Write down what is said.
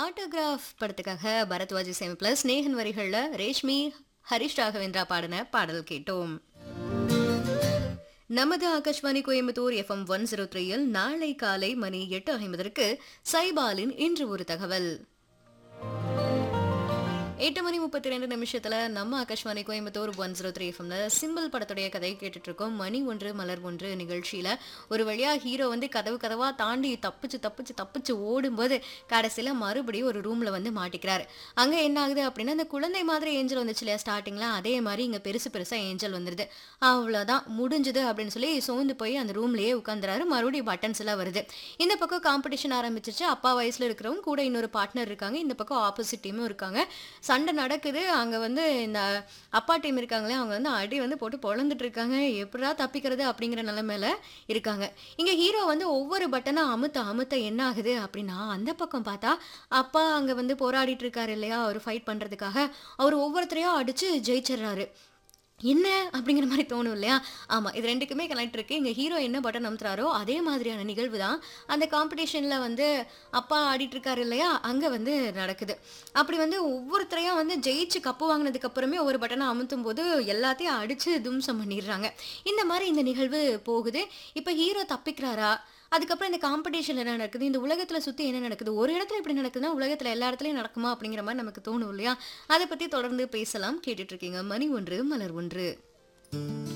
Autograph படத்துக்காக பரத்வாஜ் இசையமைப்புல ஸ்நேகன் வரிகள்ல ரேஷ்மி ஹரிஷ் ராகவேந்திரா பாடின பாடல் கேட்டோம். நமது ஆகாஷ்வாணி கோயம்புத்தூர் எஃப்எம் 103ல் நாளை காலை மணி 8:50 சைபாலின் இன்று ஒரு தகவல். 8:32 நம்ம ஆகாஷ்வாணி கோயம்புத்தூர் 103 எஃப்எம்ல சிம்பிள் படத்துடைய கதையை கேட்டுட்டு இருக்கோம். மணி ஒன்று மலர் ஒன்று நிகழ்ச்சியில ஒரு வழியா ஹீரோ கதவு கதவா தாண்டி தப்பிச்சு தப்பிச்சு தப்பிச்சு ஓடும்போது கடைசியில மறுபடியும் ஒரு ரூம்ல மாட்டிக்கிறாரு. அங்க என்ன ஆகுது அப்படின்னா, அந்த குழந்தை மாதிரி ஏஞ்சல் வந்துச்சு இல்லையா ஸ்டார்டிங்ல, அதே மாதிரி இங்க பெருசு பெருசா ஏஞ்சல் வந்துருது. அவ்வளவுதான் முடிஞ்சது அப்படின்னு சொல்லி சோர்ந்து போய் அந்த ரூம்லயே உட்காந்துறாரு. மறுபடியும் பட்டன்ஸ் எல்லாம் வருது. இந்த பக்கம் காம்படிஷன் ஆரம்பிச்சிச்சு. அப்பா வயசுல இருக்கிறவங்க கூட இன்னொரு பார்ட்னர் இருக்காங்க. இந்த பக்கம் ஆப்போசிட் டீமும் இருக்காங்க. சண்டை நடக்குது. அங்க இந்த அப்பா டீம் இருக்காங்களே, அவங்க அடி போட்டு பொளந்துட்டு இருக்காங்க. எப்படா தப்பிக்கிறது அப்படிங்கிற நிலைமையில இருக்காங்க. இங்க ஹீரோ ஒவ்வொரு பட்டனா அமுத்த அமுத்த என்ன ஆகுது அப்படின்னா, அந்த பக்கம் பார்த்தா அப்பா அங்க போராடிட்டு இருக்காரு இல்லையா, அவர் ஃபைட் பண்றதுக்காக. அவர் ஒவ்வொருத்தரையும் அடிச்சு ஜெயிச்சிடுறாரு. என்ன அப்படிங்கிற மாதிரி தோணும் இல்லையா? ஆமா, இது 2க்குமே கனெக்ட் இருக்கு. இங்க ஹீரோ என்ன பட்டன் அமுத்துறாரோ அதே மாதிரியான நிகழ்வு தான் அந்த காம்படிஷன்ல அப்பா ஆடிட்டு இருக்காரு இல்லையா, அங்க நடக்குது. அப்படி ஒவ்வொருத்தரையும் ஜெயிச்சு கப்பு வாங்கினதுக்கு அப்புறமே ஒவ்வொரு பட்டனை அமுத்தும் போது எல்லாத்தையும் அடிச்சு தும்சம் பண்ணிடுறாங்க. இந்த மாதிரி இந்த நிகழ்வு போகுது. இப்ப ஹீரோ தப்பிக்கிறாரா? அதுக்கப்புறம் இந்த காம்படிஷன்ல என்ன நடக்குது, இந்த உலகத்துல சுத்தி என்ன நடக்குது, ஒரு இடத்துல இப்படி நடக்குதுன்னா உலகத்துல எல்லா இடத்துலயும் நடக்குமா அப்படிங்கிற மாதிரி நமக்கு தோணும் இல்லையா? அதை பத்தி தொடர்ந்து பேசலாம். கேட்டுட்டு இருக்கீங்க மணி ஒன்று மலர் ஒன்று.